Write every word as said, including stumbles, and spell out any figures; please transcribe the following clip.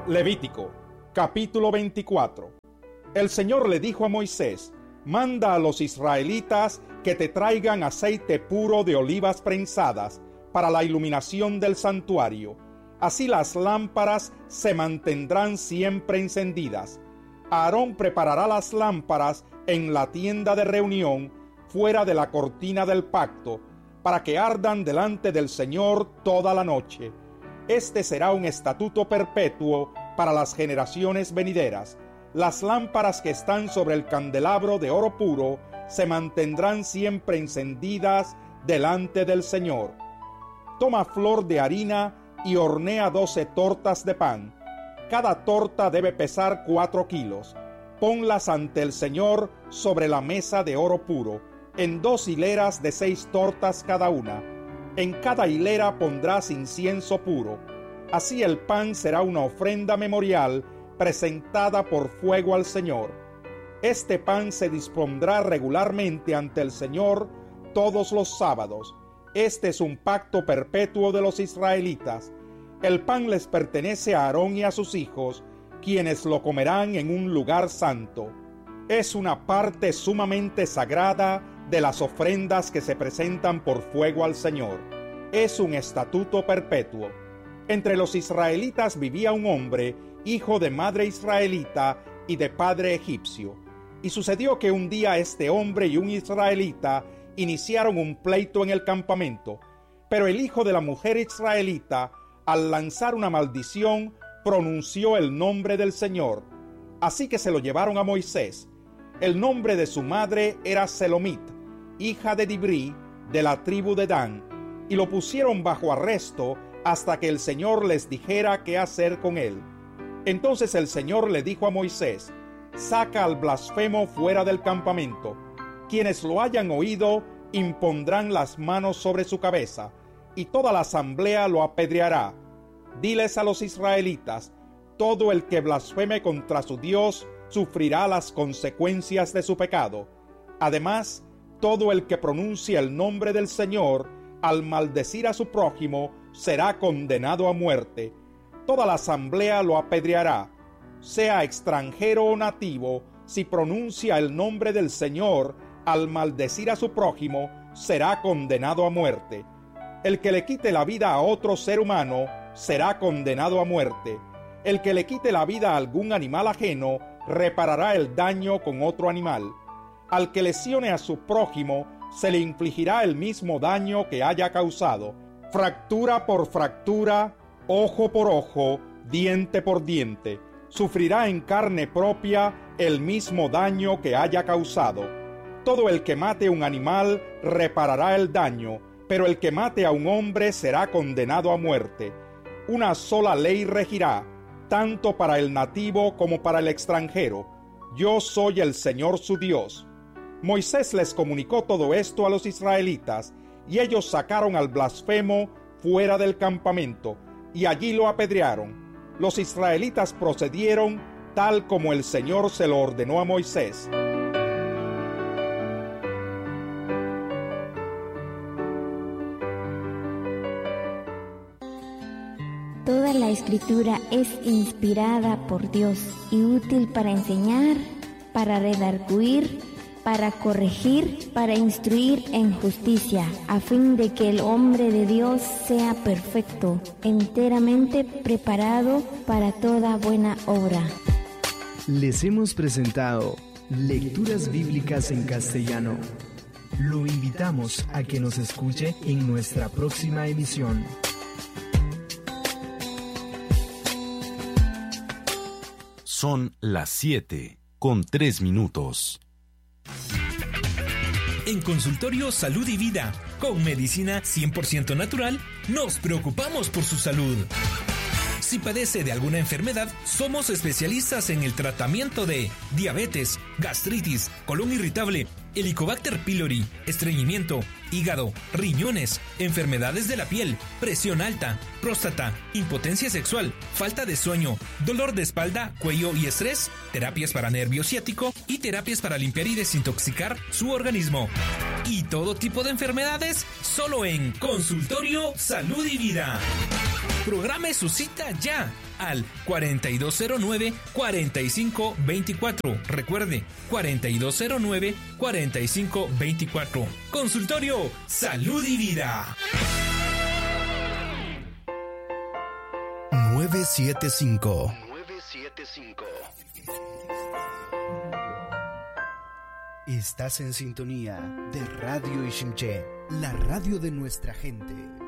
Levítico, capítulo veinticuatro. El Señor le dijo a Moisés: manda a los israelitas que te traigan aceite puro de olivas prensadas para la iluminación del santuario. Así las lámparas se mantendrán siempre encendidas. Aarón preparará las lámparas en la tienda de reunión, fuera de la cortina del pacto, para que ardan delante del Señor toda la noche. Este será un estatuto perpetuo para las generaciones venideras. Las lámparas que están sobre el candelabro de oro puro se mantendrán siempre encendidas delante del Señor. Toma flor de harina y hornea doce tortas de pan. Cada torta debe pesar cuatro kilos. Ponlas ante el Señor sobre la mesa de oro puro, en dos hileras de seis tortas cada una. En cada hilera pondrás incienso puro. Así el pan será una ofrenda memorial presentada por fuego al Señor. Este pan se dispondrá regularmente ante el Señor todos los sábados. Este es un pacto perpetuo de los israelitas. El pan les pertenece a Aarón y a sus hijos, quienes lo comerán en un lugar santo. Es una parte sumamente sagrada de las ofrendas que se presentan por fuego al Señor. Es un estatuto perpetuo. Entre los israelitas vivía un hombre, hijo de madre israelita y de padre egipcio. Y sucedió que un día este hombre y un israelita iniciaron un pleito en el campamento, pero el hijo de la mujer israelita, al lanzar una maldición, pronunció el nombre del Señor. Así que se lo llevaron a Moisés. El nombre de su madre era Selomit, hija de Dibri, de la tribu de Dan, y lo pusieron bajo arresto hasta que el Señor les dijera qué hacer con él. Entonces el Señor le dijo a Moisés: saca al blasfemo fuera del campamento. Quienes lo hayan oído impondrán las manos sobre su cabeza, y toda la asamblea lo apedreará. Diles a los israelitas: todo el que blasfeme contra su Dios sufrirá las consecuencias de su pecado. Además, todo el que pronuncie el nombre del Señor al maldecir a su prójimo será condenado a muerte. Toda la asamblea lo apedreará. Sea extranjero o nativo, si pronuncia el nombre del Señor al maldecir a su prójimo, será condenado a muerte. El que le quite la vida a otro ser humano será condenado a muerte. El que le quite la vida a algún animal ajeno reparará el daño con otro animal. Al que lesione a su prójimo se le infligirá el mismo daño que haya causado. Fractura por fractura, ojo por ojo, diente por diente. Sufrirá en carne propia el mismo daño que haya causado. Todo el que mate un animal reparará el daño, pero el que mate a un hombre será condenado a muerte. Una sola ley regirá, tanto para el nativo como para el extranjero. Yo soy el Señor su Dios. Moisés les comunicó todo esto a los israelitas, y ellos sacaron al blasfemo fuera del campamento, y allí lo apedrearon. Los israelitas procedieron tal como el Señor se lo ordenó a Moisés. Toda la Escritura es inspirada por Dios y útil para enseñar, para redarguir, para corregir, para instruir en justicia, a fin de que el hombre de Dios sea perfecto, enteramente preparado para toda buena obra. Les hemos presentado Lecturas Bíblicas en Castellano. Lo invitamos a que nos escuche en nuestra próxima emisión. Son las siete con tres minutos. En Consultorio Salud y Vida, con medicina cien por ciento natural, nos preocupamos por su salud. Si padece de alguna enfermedad, somos especialistas en el tratamiento de diabetes, gastritis, colon irritable, Helicobacter pylori, estreñimiento, hígado, riñones, enfermedades de la piel, presión alta, próstata, impotencia sexual, falta de sueño, dolor de espalda, cuello y estrés, terapias para nervio ciático y terapias para limpiar y desintoxicar su organismo. Y todo tipo de enfermedades, solo en Consultorio Salud y Vida. Programe su cita ya al cuatro dos cero nueve, cuatro cinco dos cuatro. Recuerde, cuatro dos cero nueve, cuatro cinco dos cuatro. Consultorio Salud y Vida. nueve siete cinco. Estás en sintonía de Radio Ixinché, la radio de nuestra gente.